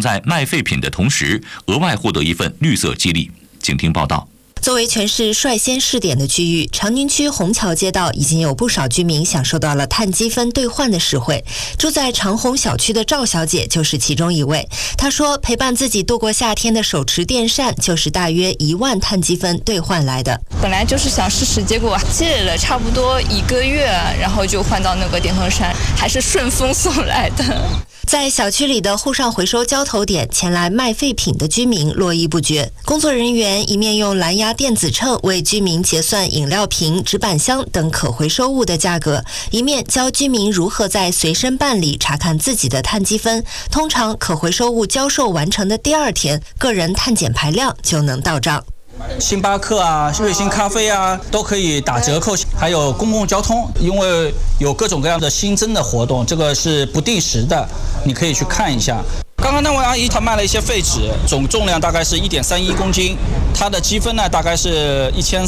在卖废品的同时，额外获得一份绿色激励。请听报道。 作为全市率先试点的区域，长宁区虹桥街道已经有不少居民享受到了碳积分兑换的实惠。住在长虹小区的赵小姐就是其中一位。她说，陪伴自己度过夏天的手持电扇就是大约1万碳积分兑换来的。 本来就是想试试，结果积累了差不多1个月，然后就换到那个电风扇，还是顺丰送来的。 在小区里的沪上回收交投点，前来卖废品的居民络绎不绝。工作人员一面用蓝牙电子秤为居民结算饮料瓶、纸板箱等可回收物的价格，一面教居民如何在随身办里查看自己的碳积分。通常可回收物交售完成的第2天，个人碳减排量就能到账。 星巴克啊、瑞幸咖啡啊都可以打折扣，还有公共交通，因为有各种各样的新增的活动，这个是不定时的，你可以去看一下。刚刚那位阿姨她卖了一些废纸，总重量大概是1.31公斤，她的积分呢大概是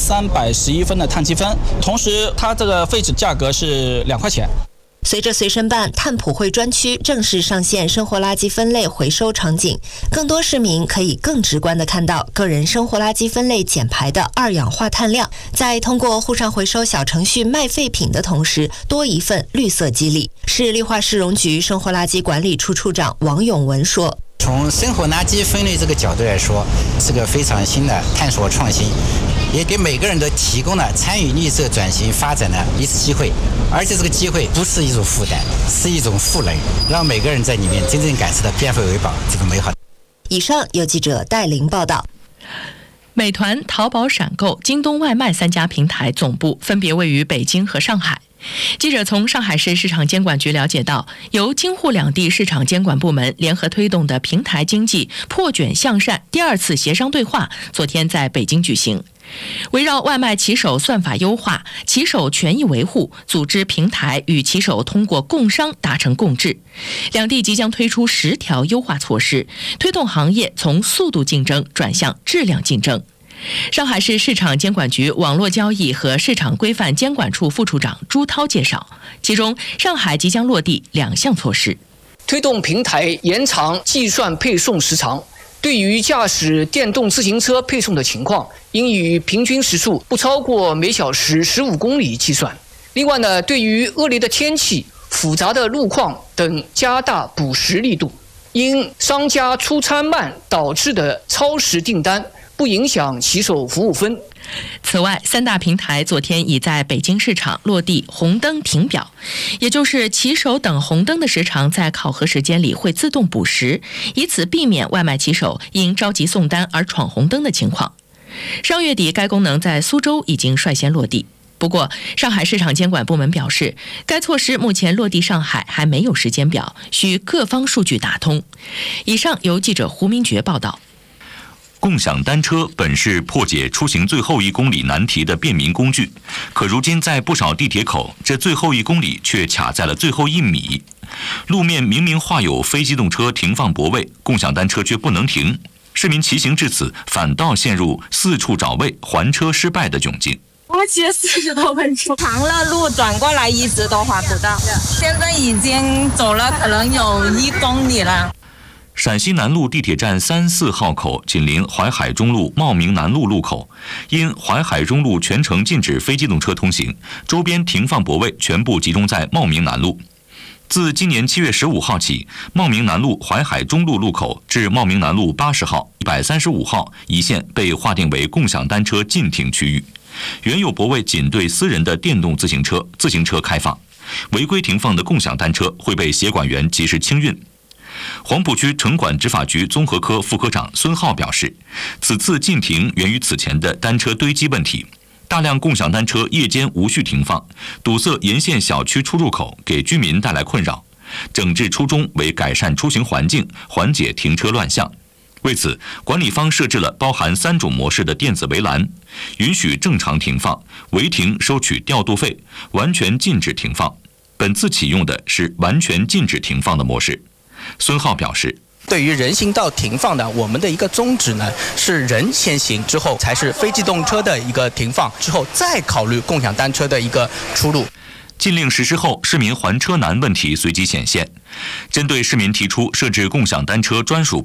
1311分的碳积分，同时她这个废纸价格是2块钱。 随着随身办碳普惠专区正式上线生活垃圾分类回收场景，更多市民可以更直观地看到个人生活垃圾分类减排的2氧化碳量，在通过沪上回收小程序卖废品的同时，多一份绿色激励。市绿化市容局生活垃圾管理处处长王永文说， 从生活垃圾分类这个角度来说，是个非常新的探索创新，也给每个人都提供了参与绿色转型发展的一次机会，而且这个机会不是一种负担，是一种赋能，让每个人在里面真正感受到变废为宝这个美好。 以上由记者戴琳报道。 美团、淘宝闪购、京东外卖3家平台总部分别位于北京和上海。记者从上海市市场监管局了解到，由京沪两地市场监管部门联合推动的平台经济破卷向善第2次协商对话昨天在北京举行。围绕外卖骑手算法优化、骑手权益维护，组织平台与骑手通过共商达成共治。两地即将推出10条优化措施，推动行业从速度竞争转向质量竞争。上海市市场监管局网络交易和市场规范监管处副处长朱涛介绍，其中上海即将落地2项措施， 推动平台延长计算配送时长，对于驾驶电动自行车配送的情况，应以平均时速不超过每小时15公里计算。另外呢，对于恶劣的天气、复杂的路况等，加大补时力度。因商家出餐慢导致的超时订单，不影响骑手服务分。 此外，3大平台昨天已在北京市场落地红灯停表，也就是骑手等红灯的时长在考核时间里会自动补时，以此避免外卖骑手因着急送单而闯红灯的情况。上月底，该功能在苏州已经率先落地。不过，上海市场监管部门表示，该措施目前落地上海还没有时间表，需各方数据打通。以上由记者胡明珏报道。 共享单车本是破解出行最后1公里难题的便民工具，可如今在不少地铁口，这最后1公里却卡在了最后1米。路面明明画有非机动车停放泊位，共享单车却不能停，市民骑行至此，反倒陷入四处找位、还车失败的窘境。 我骑了40多分钟，长乐路转过来一直都还不到，现在已经走了可能有1公里了。 陕西南路地铁站3、4号口紧邻淮海中路茂名南路路口，因淮海中路全程禁止非机动车通行，周边停放泊位全部集中在茂名南路。自今年7月15号起，茂名南路淮海中路路口至茂名南路80号、135号一线被划定为共享单车禁停区域，原有泊位仅对私人的电动自行车开放，违规停放的共享单车会被协管员及时清运。黄浦区城管执法局综合科副科长孙浩表示，此次禁停源于此前的单车堆积问题，大量共享单车夜间无序停放，堵塞沿线小区出入口，给居民带来困扰。整治初衷为改善出行环境，缓解停车乱象。为此，管理方设置了包含3种模式的电子围栏，允许正常停放，违停收取调度费，完全禁止停放。本次启用的是完全禁止停放的模式。孙浩表示， 对于人行道停放的，我们的一个宗旨呢，是人先行，之后才是非机动车的一个停放，之后再考虑共享单车的一个出路。 禁令实施后，市民还车难问题随即显现。针对市民提出设置共享单车专属